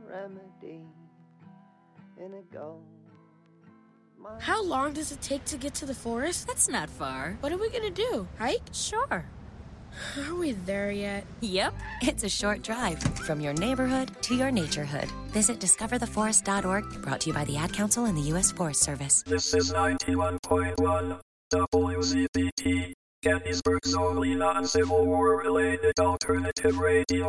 remedy in a gold. How long does it take to get to the forest? That's not far. What are we gonna do? Hike? Sure. Are we there yet? Yep, it's a short drive from your neighborhood to your naturehood. Visit discovertheforest.org, brought to you by the Ad Council and the U.S. Forest Service. This is 91.1 WZPT, Gettysburg's only non-Civil War-related alternative radio